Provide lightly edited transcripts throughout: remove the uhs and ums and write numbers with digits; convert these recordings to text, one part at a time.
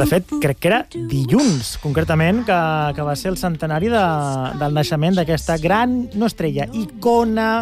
De fet, crec que era dilluns, concretament, que va ser el centenari del naixement d'aquesta gran, no estrella, icona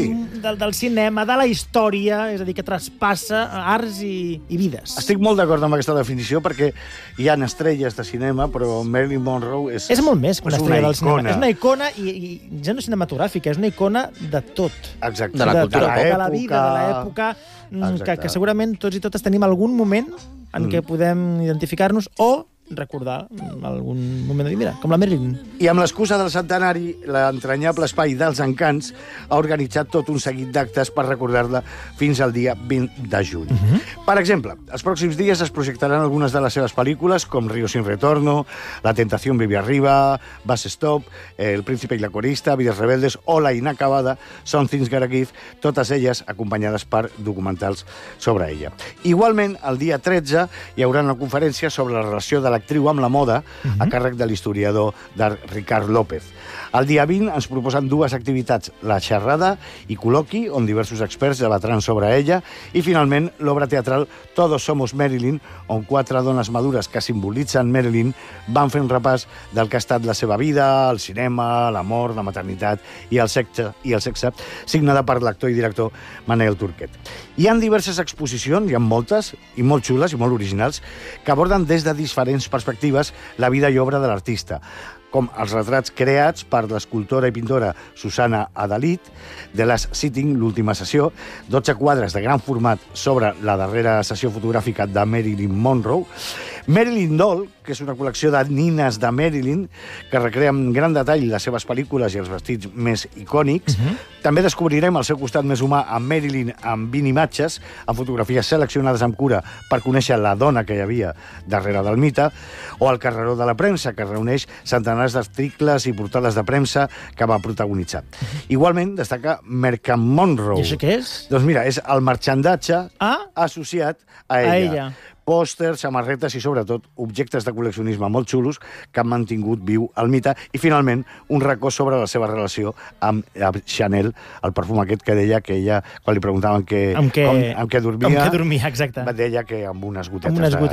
del cinema, de la història, és a dir, que traspassa arts i vides. Estic molt d'acord amb aquesta definició perquè hi ha estrelles de cinema, però Marilyn Monroe és... És molt més que una estrella del cinema. És una icona, i ja no cinematogràfica, és una icona de tot. Exacte. De la cultura pop. De la vida, de l'època, que segurament tots i totes tenim algun moment en què podem identificar-nos o recordar algun moment de dir, mira, com la Marilyn. I amb l'excusa del centenari, l'entranyable Espai dels Encants ha organitzat tot un seguit d'actes per recordar-la fins al dia 20 de juny. Per exemple, els pròxims dies es projectaran algunes de les seves pel·lícules, com Río sin retorno, La tentación vive arriba, Bus Stop, El príncipe y la corista, Vides rebeldes o La inacabada, Something's Gotta Give, totes elles acompanyades per documentals sobre ella. Igualment, el dia 13 hi haurà una conferència sobre la relació de l'actriu amb la moda a càrrec de l'historiador d'art Ricard López. El dia 20 ens proposen dues activitats, la xerrada i col·loqui, on diversos experts debatran sobre ella, i finalment l'obra teatral Todos somos Marilyn, on 4 dones madures que simbolitzen Marilyn van fer un repàs del que ha estat la seva vida, el cinema, l'amor, la maternitat i el sexe, signada per l'actor i director Manel Turquet. Hi ha diverses exposicions, hi ha moltes, i molt xules i molt originals, que aborden des de diferents perspectives la vida i obra de l'artista, com els retrats creats per l'escultora i pintora Susana Adalit, The Last Sitting, l'última sessió, 12 quadres de gran format sobre la darrera sessió fotogràfica de Marilyn Monroe, Marilyn Doll, que és una col·lecció de nines de Marilyn, que recrea amb gran detall les seves pel·lícules i els vestits més icònics. També descobrirem el seu costat més humà amb Marilyn amb 20 imatges, amb fotografies seleccionades amb cura per conèixer la dona que hi havia darrere del mite, o el carreró de la premsa, que reuneix centenars d'articles i portades de premsa que va protagonitzar. Igualment, destaca Mercan Monroe. I això què és? Doncs mira, és el marxandatge associat a ella. Pòsters, samarretes i, sobretot, objectes de col·leccionisme molt xulos que han mantingut viu el mite. I, finalment, un racó sobre la seva relació amb Chanel, el perfum aquest que deia que ella, quan li preguntaven amb què dormia, exacte. Deia que amb unes gotetes,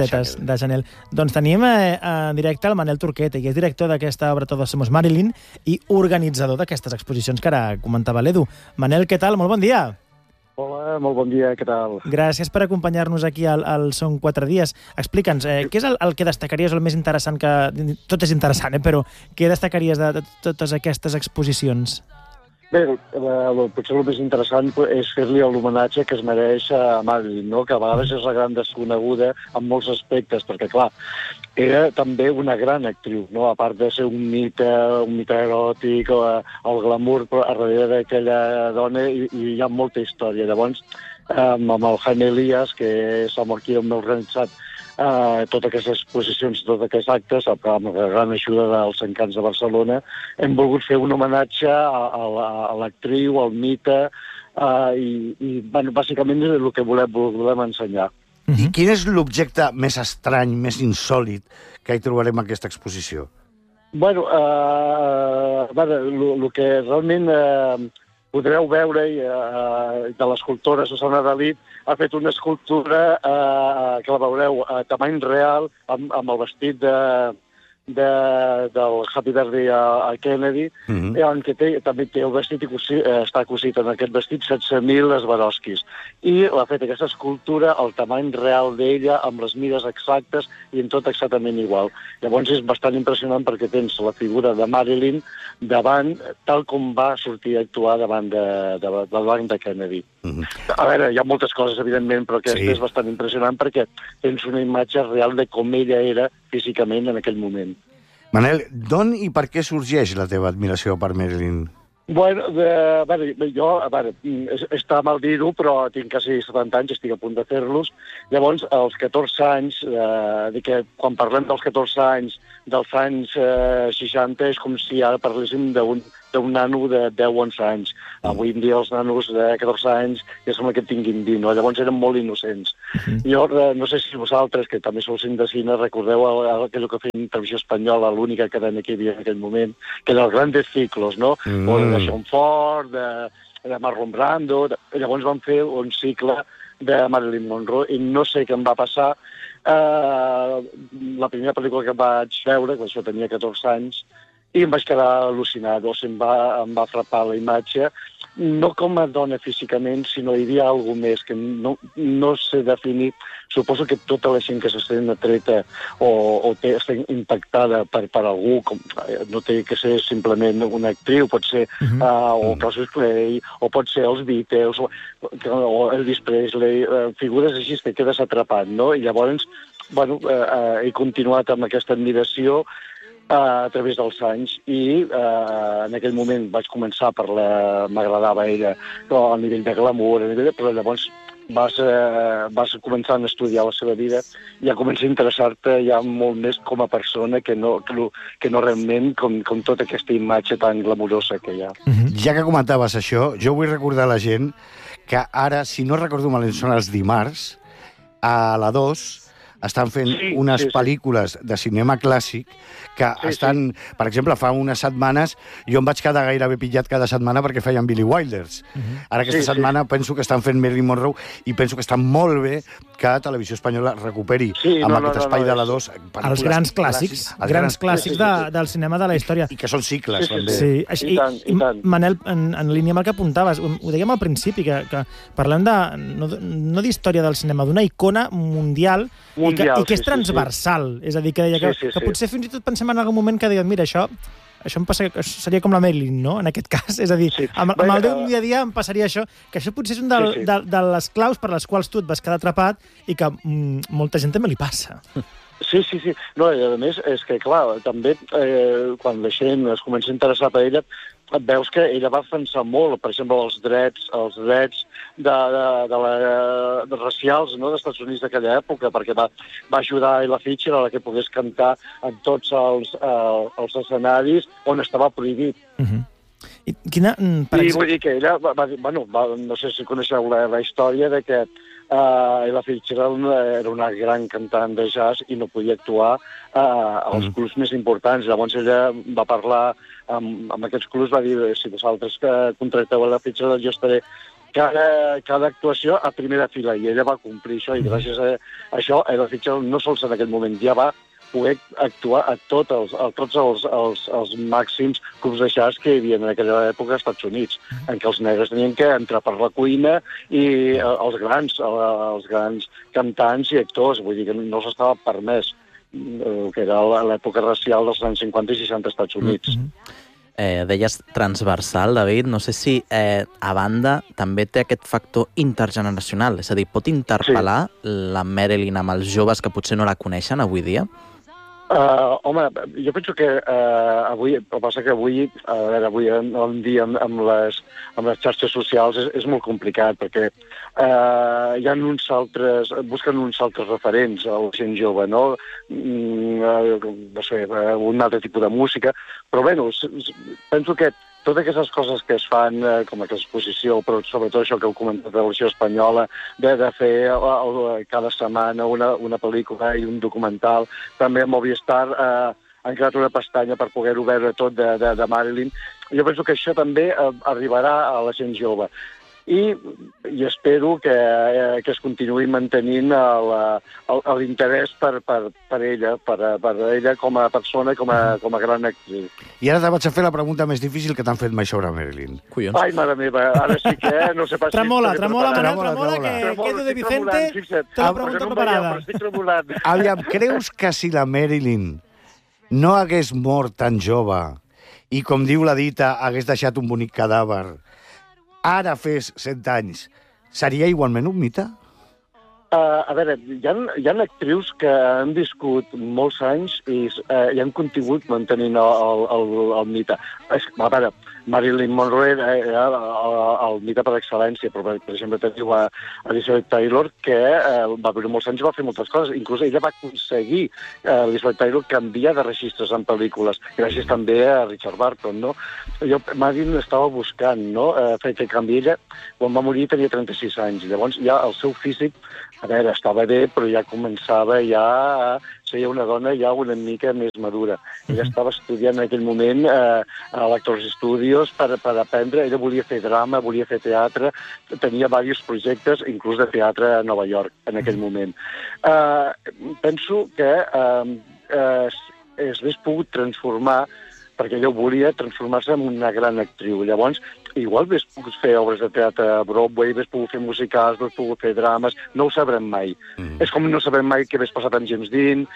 de Chanel. Doncs tenim en directe el Manel Turquet, que és director d'aquesta obra Todos somos Marilyn i organitzador d'aquestes exposicions que ara comentava l'Edu. Manel, què tal? Molt bon dia. Hola, molt bon dia, què tal? Gràcies per acompanyar-nos aquí al Són 4 dies. Explica'ns, què és el que destacaries, el més interessant que... Tot és interessant, però què destacaries de totes aquestes exposicions? Bé, potser el més interessant és fer-li l'homenatge que es mereix a Marilyn, no? Que a vegades és la gran desconeguda en molts aspectes, perquè, clar, era també una gran actriu, no? A part de ser un mite eròtic, el glamour, però a darrere d'aquella dona hi ha molta història. Llavors, amb el Jaime Elias, que és el qui hem organitzat totes aquestes exposicions, tots aquests actes, amb la gran ajuda dels Encants de Barcelona, hem volgut fer un homenatge a l'actriu, al mite, i bàsicament és el que volem ensenyar. I quin és l'objecte més estrany, més insòlit que hi trobarem en aquesta exposició? Bueno, el que realment podreu veure de l'escultora Susana Dalit ha fet una escultura que la veureu a tamany real amb el vestit del Happy Birthday a Kennedy, en què també té el vestit i està cosit en aquest vestit 16.000 Swarovskis. I l'ha fet aquesta escultura al tamany real d'ella, amb les mides exactes i en tot exactament igual. Llavors és bastant impressionant perquè tens la figura de Marilyn davant, tal com va sortir a actuar davant del banc de Kennedy. A veure, hi ha moltes coses, evidentment, però aquesta és bastant impressionant perquè tens una imatge real de com ella era físicament en aquell moment. Manel, d'on i per què sorgeix la teva admiració per Marilyn? Bueno, jo, està mal dir-ho, però tinc quasi 70 anys, estic a punt de fer-los. Llavors, als 14 anys, quan parlem dels 14 anys dels anys 60, és com si ara parléssim d'un nano de 10 o 11 anys. Avui en dia els nanos de 14 anys ja sembla que tinguin 20, no? Llavors eren molt innocents. Jo no sé si vosaltres, que també sou de cine, recordeu aquell que feien Televisió Espanyola, l'única cadena que hi havia en aquell moment, que era el Grandes Ciclos, no? O de Sean Ford, de Marlon Brando. Llavors van fer un cicle de Marilyn Monroe i no sé què em va passar. la primera pel·lícula que vaig veure, que això tenia 14 anys, i em vaig quedar al·lucinat, o sigui, em va frapar la imatge, no com a dona físicament, sinó hi havia alguna més que no sé definir. Suposo que tota la gent que se sent atreta o està impactada per algú, no té que ser simplement una actriu, pot ser o Elvis Presley, o pot ser els Beatles, o Elvis Presley, figures així que quedes atrapat, no? I llavors, bueno, he continuat amb aquesta admiració a través dels anys i en aquell moment vaig començar a parlar, m'agradava ella a nivell de glamour, però llavors vas començant a estudiar la seva vida i ja comença a interessar-te ja molt més com a persona que no realment com tota aquesta imatge tan glamurosa que hi ha. Ja que comentaves això, jo vull recordar a la gent que ara, si no recordo malament, són els dimarts, a la 2, estan fent unes pel·lícules de cinema clàssic que estan... Per exemple, fa unes setmanes jo em vaig quedar gairebé pillat cada setmana perquè feien Billy Wilders. Ara aquesta setmana penso que estan fent Marilyn Monroe i penso que està molt bé que Televisió Espanyola recuperi amb aquest espai de la 2... Els grans clàssics, grans clàssics del cinema de la història. I que són cicles, també. Sí, i Manel, en línia amb el que apuntaves, ho dèiem al principi, que parlem no d'història del cinema, d'una icona mundial i que és transversal. És a dir, que potser fins i tot pensem en algun moment que diguem, mira, això em passa, seria com la Marilyn, no?, en aquest cas. És a dir, amb el teu dia a dia em passaria això, que això potser és un de les claus per les quals tu et vas quedar atrapat i que molta gent també li passa. Sí. No, i a més, és que, clar, també quan la gent es comença a interessar per ella, veus que ella va defensar molt, per exemple, els drets racials, no?, dels Estats Units d'aquella època, perquè va ajudar a Ella Fitzgerald a que pogués cantar en tots els escenaris on estava prohibit. I vull dir que ella va dir, no sé si coneixeu la història de que Ella Fitzgerald era una gran cantant de jazz i no podia actuar als clubs més importants. Llavors ella va parlar amb aquests clubs, va dir, si vosaltres contracteu Ella Fitzgerald, jo estaré cada actuació a primera fila, i ella va complir això, i gràcies a això Ella Fitzgerald no sols en aquell moment ja va poder actuar a tots els màxims clubs de jazz que hi havia en aquella època als Estats Units, en què els negres tenien que entrar per la cuina i els grans cantants i actors, vull dir que no s'estava permès, que era l'època racial dels anys 50 i 60 als Estats Units. Deies transversal, David, no sé si a banda també té aquest factor intergeneracional, és a dir, pot interpel·lar la Marilyn amb els joves que potser no la coneixen avui dia? Home, jo penso que avui, el que passa que avui en dia amb les xarxes socials és molt complicat, perquè hi ha busquen uns altres referents a la gent jove, no? No sé, un altre tipus de música, però bé, penso que totes aquestes coses que es fan, com aquesta exposició, però sobretot això que heu comentat de Televisió Espanyola, de fer cada setmana una pel·lícula i un documental, també a Movistar han creat una pestanya per poder-ho veure tot de Marilyn. Jo penso que això també arribarà a la gent jove. I espero que es continuï mantenint l'interès per ella, per ella com a persona, com a gran actriu. I ara te vaig a fer la pregunta més difícil que t'han fet mai sobre Marilyn. Collons. Ai, mare meva, ara sí que no sé pas... Tremola, Manel, que Edu de Vicente té la pregunta preparada. Estic tremolant. Aviam, creus que si la Marilyn no hagués mort tan jove i, com diu la dita, hagués deixat un bonic cadàver, ara fes 100 anys, seria igualment un mite? A veure, hi ha actrius que han viscut molts anys i han contingut mantenint el mite. A veure, Marilyn Monroe era el mite per excel·lència, però, per exemple, teniu Elizabeth Taylor, que va viure molts anys i va fer moltes coses. Inclús ella va aconseguir, Elizabeth Taylor, canviar de registres en pel·lícules, gràcies també a Richard Burton, no? Marilyn estava buscant, no?, fer que canvi. Ella, quan va morir, tenia 36 anys. Llavors, ja el seu físic, a veure, estava bé, però ja començava a seria una dona ja una mica més madura. Ella estava estudiant en aquell moment a l'Actors Studios per aprendre. Ella volia fer drama, volia fer teatre, tenia diversos projectes, inclús de teatre a Nova York en aquell moment. Penso que es hagués pogut transformar, perquè ella volia transformar-se en una gran actriu. Llavors, igual hagués pogut fer obres de teatre a Broadway, hagués pogut fer musicals, hagués pogut fer drames, no ho sabrem mai. És com no sabrem mai què hagués passat amb James Dean,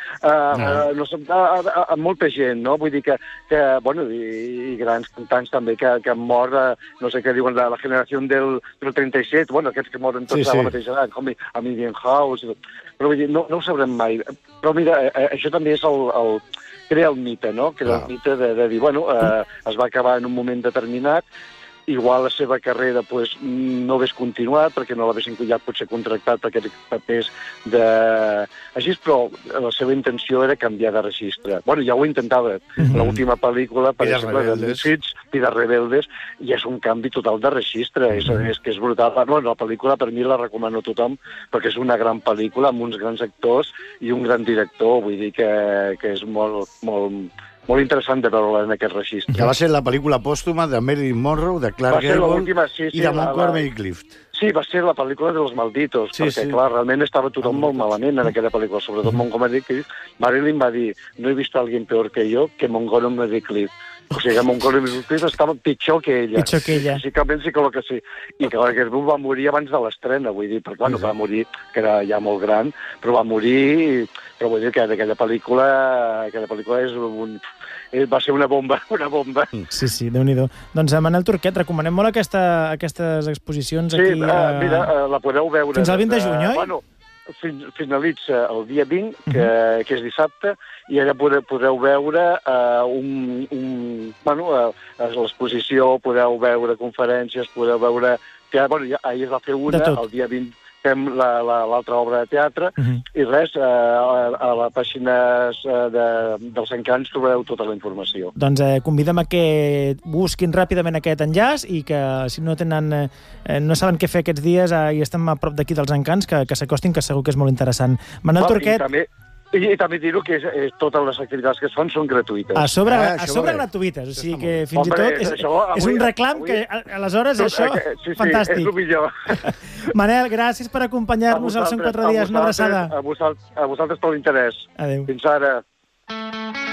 amb molta gent, no? Vull dir que bueno, i grans cantants també que han mort, no sé què diuen, la generació del 37, bueno, aquests que moren tots a la mateixa edat, com a Median House, però vull dir, no ho sabrem mai. Però mira, això també és crea el mite, no? Crea el mite de dir, bueno, es va acabar en un moment determinat, igual la seva carrera no hagués continuat perquè no l'haguessin ja potser contractat per aquests papers de... Així, però la seva intenció era canviar de registre. Bueno, ja ho intentava. L'última pel·lícula, per exemple, de Misfits, Vidas Rebeldes, i és un canvi total de registre. És que és brutal. Bueno, la pel·lícula per mi la recomano a tothom perquè és una gran pel·lícula amb uns grans actors i un gran director. Vull dir que és molt interessant de veure-la en aquest registre. Que va ser la pel·lícula pòstuma de Marilyn Monroe, de Clark Gable i de Montgomery Clift. Sí, va ser la pel·lícula de los malditos, perquè, clar, realment estava tothom molt malament en aquella pel·lícula, sobretot Montgomery Clift. Marilyn va dir, no he vist a alguien peor que yo que Montgomery Clift. O sigui, que Montgomery Clift estava pitjor que ella. Pitjor que ella. Físicament sí que sí. I Clark Gable va morir abans de l'estrena, vull dir, perquè, bueno, va morir, que era ja molt gran, però va morir, però vull dir que aquella pel·lícula és va ser una bomba. Sí, Déu-n'hi-do. Doncs a Manel Turquet, recomanem molt aquestes exposicions aquí. Sí, mira, la podeu veure. Fins al 20 de juny, oi? Bueno, finalitza el dia 20, que és dissabte, i allà podreu veure l'exposició, podeu veure conferències, podeu veure... Bueno, ahir es va fer una, el dia 20 fem l'altra obra de teatre, i res, a les pàgines dels Encants trobareu tota la informació. Doncs convidem a que busquin ràpidament aquest enllaç i que si no saben què fer aquests dies i estem a prop d'aquí dels Encants, que s'acostin, que segur que és molt interessant. Manel Turquet... I també dir-ho que totes les activitats que es fan són gratuïtes. A sobre gratuïtes, o sigui que fins i tot és un reclam que aleshores això... Fantàstic. És el millor. Manel, gràcies per acompanyar-nos als 104 dies. Una abraçada. A vosaltres per l'interès. Adéu. Fins ara.